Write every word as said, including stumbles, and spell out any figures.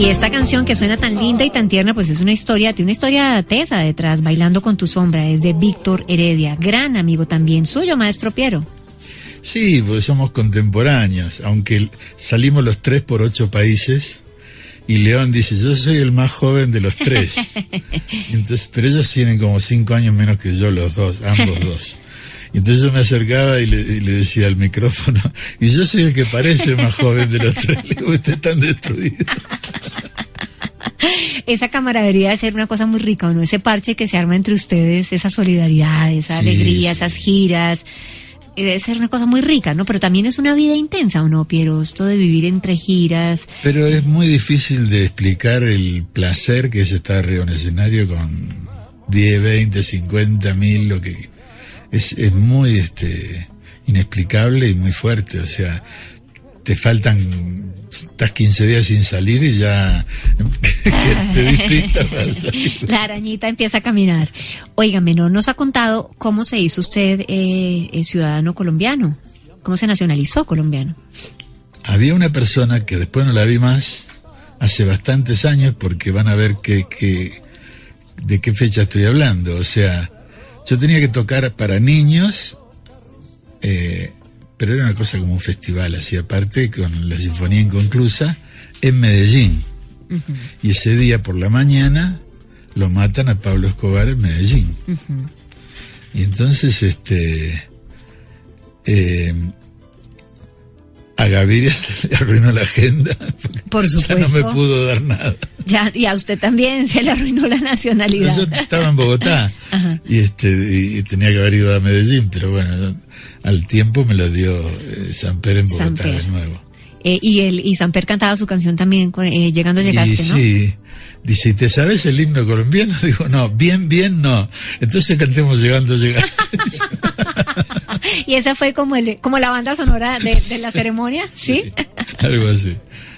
Y esta canción que suena tan linda y tan tierna, pues es una historia, tiene una historia tesa detrás, Bailando con tu sombra, es de Víctor Heredia, gran amigo también suyo, maestro Piero. Sí, pues somos contemporáneos, aunque salimos los tres por ocho países, y León dice, yo soy el más joven de los tres. Entonces, pero ellos tienen como cinco años menos que yo, los dos, ambos dos. Y entonces yo me acercaba y le, y le decía al micrófono, y yo soy el que parece más joven de los tres. Le digo, usted tan destruido. Esa camaradería debe ser una cosa muy rica, ¿no? Ese parche que se arma entre ustedes, esa solidaridad, esa sí, alegría, sí. Esas giras, debe ser una cosa muy rica, ¿no? Pero también es una vida intensa, ¿o no, Piero? Esto de vivir entre giras. Pero es muy difícil de explicar el placer que es estar arriba en un escenario con diez, veinte, cincuenta mil, lo que... Es, es muy este inexplicable y muy fuerte, o sea, te faltan, estás quince días sin salir y ya te distintas para salir. La arañita empieza a caminar. Óigame, no nos ha contado cómo se hizo usted eh, eh, ciudadano colombiano, cómo se nacionalizó colombiano. Había una persona que después no la vi más, hace bastantes años, porque van a ver que, que de qué fecha estoy hablando, o sea... Yo tenía que tocar para niños, eh, pero era una cosa como un festival, así aparte, con la Sinfonía Inconclusa, en Medellín. Uh-huh. Y ese día por la mañana lo matan a Pablo Escobar en Medellín. Uh-huh. Y entonces, este... Eh, a Gaviria se le arruinó la agenda. Por supuesto. Ya no me pudo dar nada. Ya, y a usted también se le arruinó la nacionalidad. Yo estaba en Bogotá. Ajá. y este y tenía que haber ido a Medellín, pero bueno, al tiempo me lo dio eh, Samper en Bogotá Samper. De nuevo. Eh, y el y Samper cantaba su canción también, eh, Llegando Llegaste, y, ¿no? Sí. Dice, ¿y te sabes el himno colombiano? Digo, no, bien, bien, no. Entonces cantemos Llegando Llegaste. Y esa fue como el como la banda sonora de, de la ceremonia, ¿sí? Sí, algo así.